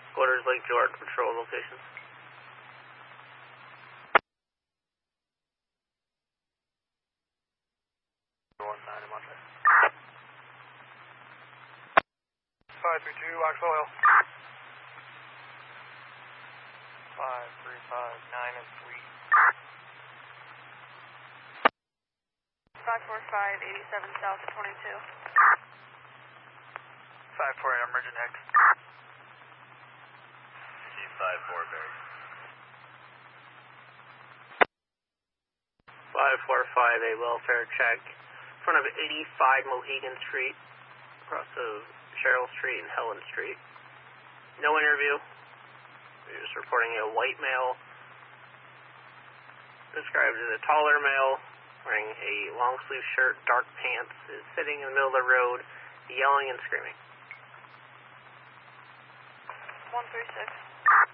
Quarters Lake George, patrol locations. I'm on that. 532, Waxhaw Hill. 5359 and 3. 545, 87 south of 22. 548, emergent X. G54 Barry. 545, a welfare check in front of 85 Mohegan Street, across of Cheryl Street and Helen Street. No interview. We're just reporting a white male, described as a taller male, wearing a long sleeve shirt, dark pants, is sitting in the middle of the road, yelling and screaming. 136.